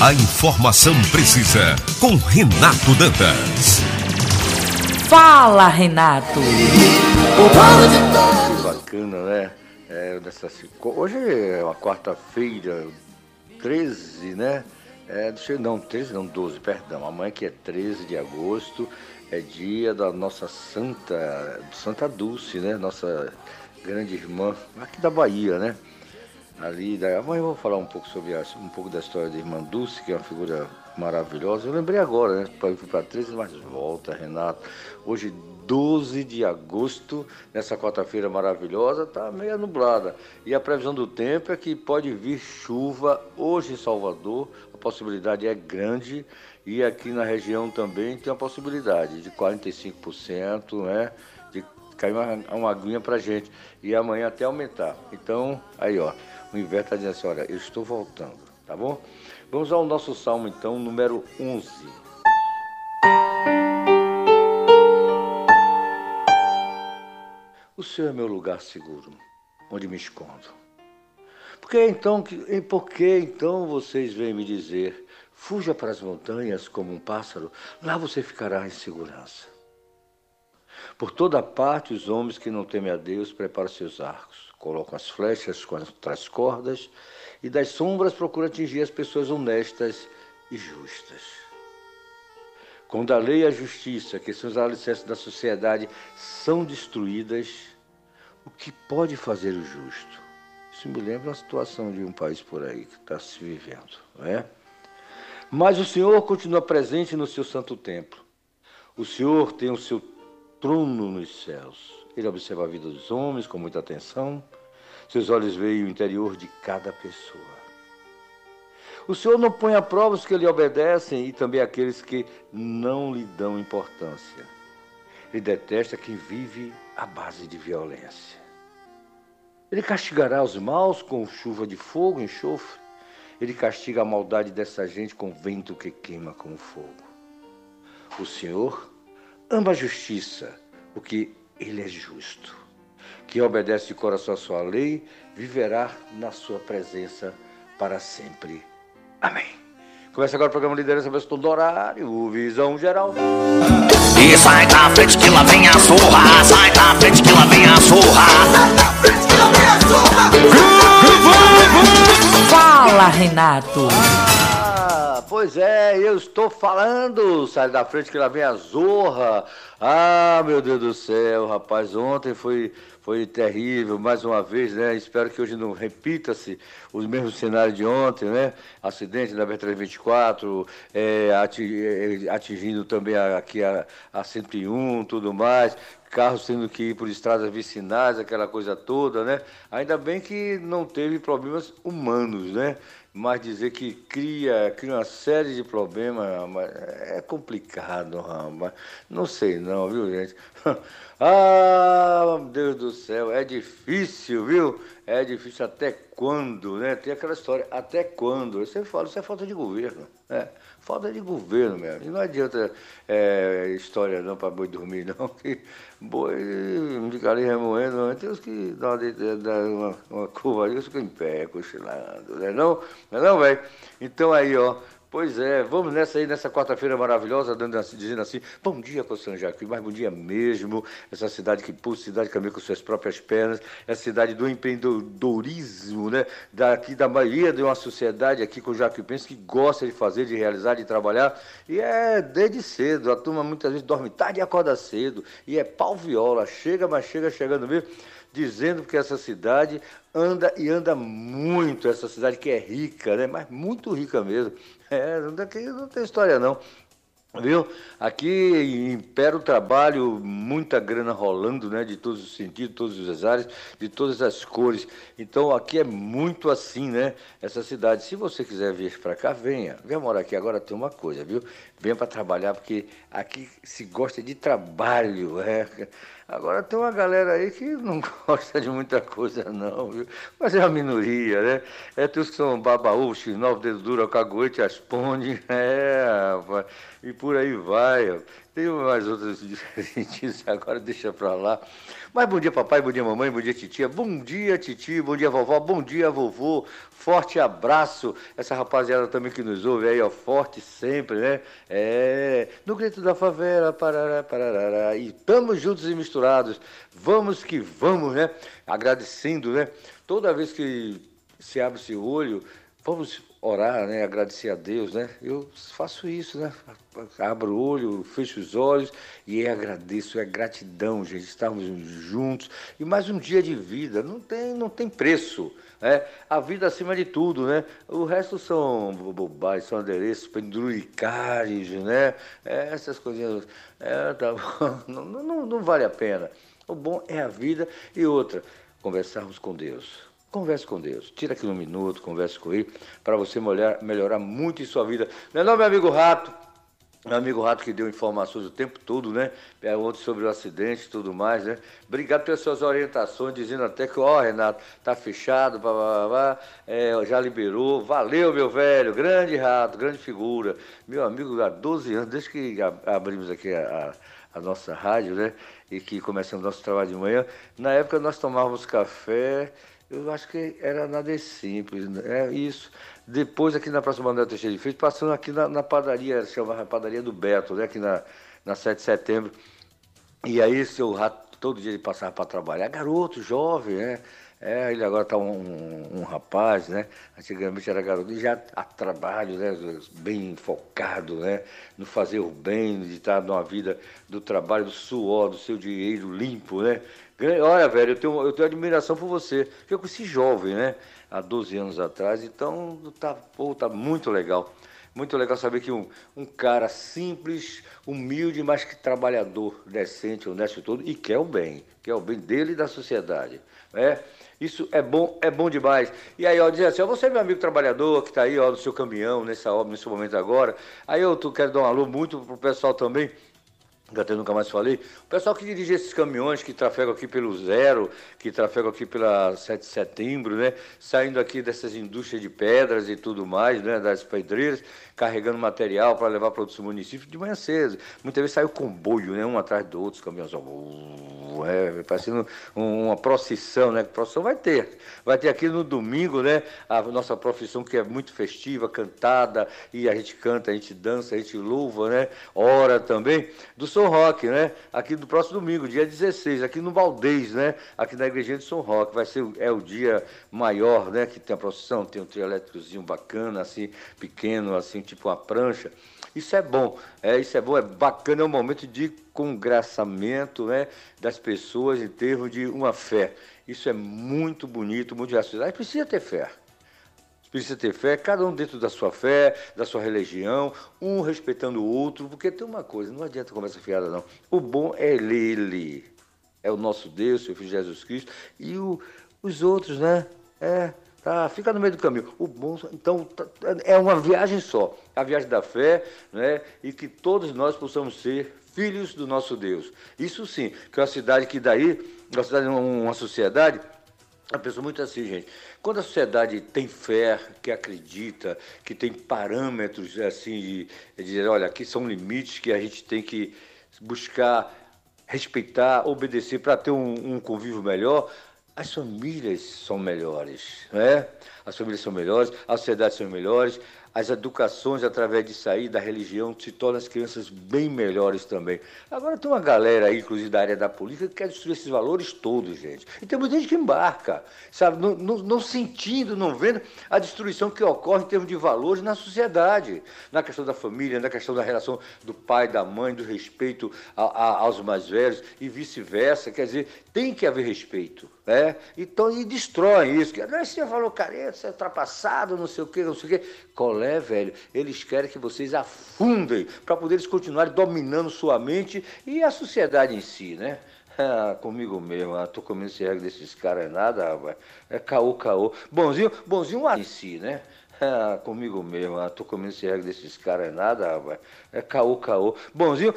A informação precisa com Renato Dantas. Fala, Renato. Bacana, né? Hoje é uma quarta-feira, 13, né? 12, perdão. Amanhã que é 13 de agosto, é dia da nossa Santa Dulce, né? Nossa grande irmã, aqui da Bahia, né? Amanhã eu vou falar um pouco da história da irmã Dulce, que é uma figura maravilhosa. Eu lembrei agora, né? Fui para 13, mas volta, Renato. Hoje, 12 de agosto, nessa quarta-feira maravilhosa, tá meio nublada. E a previsão do tempo é que pode vir chuva hoje em Salvador, a possibilidade é grande. E aqui na região também tem a possibilidade de 45%, né? De cair uma aguinha pra gente. E amanhã até aumentar. Então, aí ó, o inverno está dizendo assim, olha, eu estou voltando, tá bom? Vamos ao nosso salmo então, número 11. O Senhor é meu lugar seguro, onde me escondo. Por que então vocês vêm me dizer, fuja para as montanhas como um pássaro, lá você ficará em segurança. Por toda parte os homens que não temem a Deus preparam seus arcos, colocam as flechas contra as cordas e das sombras procuram atingir as pessoas honestas e justas. Quando a lei e a justiça, que são os alicerces da sociedade, são destruídas, o que pode fazer o justo? Isso me lembra a situação de um país por aí que está se vivendo, não é? Mas o Senhor continua presente no seu santo templo. O Senhor tem o seu trono nos céus. Ele observa a vida dos homens com muita atenção. Seus olhos veem o interior de cada pessoa. O Senhor não põe à prova os que lhe obedecem e também aqueles que não lhe dão importância. Ele detesta quem vive à base de violência. Ele castigará os maus com chuva de fogo e enxofre. Ele castiga a maldade dessa gente com vento que queima como fogo. O Senhor ama a justiça, porque Ele é justo. Quem obedece de coração a sua lei, viverá na sua presença para sempre. Amém. Começa agora o programa Liderança Versão do Horário, Visão Geral. E sai da frente que lá vem a zorra, sai da frente que lá vem a zorra. Sai da frente que lá vem a zorra. Fala, Renato. Pois é, eu estou falando, sai da frente que lá vem a zorra. Meu Deus do céu, rapaz, ontem foi terrível, mais uma vez, né? Espero que hoje não repita-se o mesmo cenário de ontem, né? Acidente da BR-324, atingindo também aqui a 101, tudo mais. Carros tendo que ir por estradas vicinais, aquela coisa toda, né? Ainda bem que não teve problemas humanos, né? Mas dizer que cria uma série de problemas, é complicado, rapaz. Não sei não, viu, gente? Meu Deus do céu, é difícil, viu? É difícil até quando, né? Tem aquela história, até quando? Eu sempre falo, isso é falta de governo, né? Falta de governo mesmo. E não adianta história não para boi dormir, não, que boi fica ali remoendo, tem os que dão uma curva ali, eles ficam em pé, cochilando, né? Não, velho? Então aí, ó. Pois é, vamos nessa quarta-feira maravilhosa, dizendo assim, bom dia, Coção Jacuí, mas bom dia mesmo, essa cidade que pulsa, cidade que caminha com suas próprias pernas, essa cidade do empreendedorismo, né, da maioria de uma sociedade aqui com jacuipense que gosta de fazer, de realizar, de trabalhar, e desde cedo, a turma muitas vezes dorme tarde e acorda cedo, e é pau viola, mas chega chegando mesmo, dizendo que essa cidade anda muito, essa cidade que é rica, né? Mas muito rica mesmo. Não tem história não. Viu? Aqui impera o trabalho, muita grana rolando, né? De todos os sentidos, todas as áreas, de todas as cores. Então aqui é muito assim, né? Essa cidade. Se você quiser vir para cá, venha morar aqui. Agora tem uma coisa, viu? Venha para trabalhar, porque aqui se gosta de trabalho, Agora tem uma galera aí que não gosta de muita coisa não, viu? Mas é a minoria, né? Tem os que são babaú, X9, dedo duro, caguete, asponde, rapaz. E por aí vai. Tem mais outras diferentes, agora deixa pra lá. Mas bom dia, papai, bom dia, mamãe, bom dia, titia. Bom dia, titi, bom dia, vovó, bom dia, vovô. Forte abraço. Essa rapaziada também que nos ouve aí, ó, forte sempre, né? No grito da favela, parará, parará. E estamos juntos e misturados. Vamos que vamos, né? Agradecendo, né? Toda vez que se abre esse olho, vamos orar, né? Agradecer a Deus, né? Eu faço isso, né? Abro o olho, fecho os olhos e agradeço, é gratidão, gente, estarmos juntos. E mais um dia de vida, não tem preço, né? A vida acima de tudo, né? O resto são bobagens, são adereços, penduricários, né? Essas coisinhas, tá bom. Não vale a pena. O bom é a vida e outra, conversarmos com Deus. Converse com Deus, tira aqui um minuto, converse com Ele, para você melhorar muito em sua vida. Não é, meu amigo Rato? Meu amigo Rato que deu informações o tempo todo, né? Ontem sobre o acidente e tudo mais, né? Obrigado pelas suas orientações, dizendo até que, Renato, tá fechado, já liberou. Valeu, meu velho, grande Rato, grande figura. Meu amigo há 12 anos, desde que abrimos aqui a nossa rádio, né? E que começamos nosso trabalho de manhã. Na época nós tomávamos café. Eu acho que era nada simples, né? Isso. Depois, aqui na Praça Manuel Teixeira de Freitas, passando aqui na padaria, chamava Padaria do Beto, né? Aqui na 7 de setembro. E aí, seu Rato, todo dia ele passava para trabalhar. Garoto, jovem, né? Ele agora está um rapaz, né? Antigamente era garoto, e já a trabalho, né? Bem focado, né? No fazer o bem, de estar numa vida do trabalho, do suor, do seu dinheiro limpo, né? Olha, velho, eu tenho admiração por você. Eu conheci jovem, né? Há 12 anos atrás, então tá muito legal. Muito legal saber que um cara simples, humilde, mas que trabalhador, decente, honesto e todo, e quer o bem dele e da sociedade. Isso é bom demais. E aí, ó, diz assim, você é meu amigo trabalhador que está aí, ó, no seu caminhão, nessa obra, nesse momento agora. Aí eu quero dar um alô muito pro pessoal também, que até nunca mais falei, o pessoal que dirige esses caminhões que trafegam aqui pelo Zero, que trafegam aqui pela 7 de setembro, né? Saindo aqui dessas indústrias de pedras e tudo mais, né? Das pedreiras, carregando material para levar para outros municípios de manhã cedo. Muitas vezes sai o comboio, né? Um atrás do outro, os caminhões, parecendo uma procissão, né? Procissão vai ter aqui no domingo, né? A nossa profissão que é muito festiva, cantada, e a gente canta, a gente dança, a gente louva, né? Ora também, do São Roque, né? Aqui do próximo domingo, dia 16, aqui no Valdez, né? Aqui na igrejinha de São Roque, é o dia maior, né? Que tem a procissão, tem um trio elétricozinho bacana, assim, pequeno, assim, tipo uma prancha. Isso é bom, é bacana, é um momento de congraçamento, né, das pessoas em termos de uma fé. Isso é muito bonito, muito racional. Precisa ter fé, cada um dentro da sua fé, da sua religião, um respeitando o outro, porque tem uma coisa, não adianta conversa fiada não. O bom é Ele, é o nosso Deus, seu Filho Jesus Cristo, e os outros, né, fica no meio do caminho. O bom, então, é uma viagem só, a viagem da fé, né? E que todos nós possamos ser filhos do nosso Deus. Isso sim, que é uma cidade que uma sociedade, a pessoa muito assim, gente. Quando a sociedade tem fé, que acredita, que tem parâmetros assim de dizer, olha, aqui são limites que a gente tem que buscar, respeitar, obedecer para ter um convívio melhor. As famílias são melhores, né? As famílias são melhores, as sociedades são melhores, as educações, através disso aí, da religião, se tornam as crianças bem melhores também. Agora tem uma galera aí, inclusive da área da política, que quer destruir esses valores todos, gente. E tem muita gente que embarca, sabe? Não sentindo, não vendo a destruição que ocorre em termos de valores na sociedade. Na questão da família, na questão da relação do pai, da mãe, do respeito aos mais velhos e vice-versa. Quer dizer, tem que haver respeito, né? Então, e destroem isso. Você falou, careta, você é ultrapassado, não sei o quê, não sei o quê. Velho, eles querem que vocês afundem para poder eles continuarem dominando sua mente e a sociedade em si, né? Comigo mesmo, tô comendo esse reggae desses caras, nada, rapaz. É caô. Bonzinho em si, né? Comigo mesmo, tô comendo esse reggae desses caras, nada, rapaz. É caô.